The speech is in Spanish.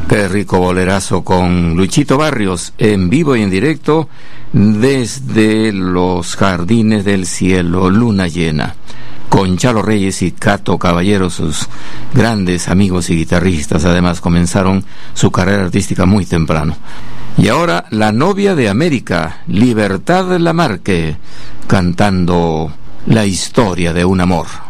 Qué rico bolerazo con Luchito Barrios, en vivo y en directo desde los Jardines del Cielo, luna llena, con Chalo Reyes y Cato Caballero, sus grandes amigos y guitarristas. Además comenzaron su carrera artística muy temprano. Y ahora la novia de América, Libertad Lamarque, cantando la historia de un amor.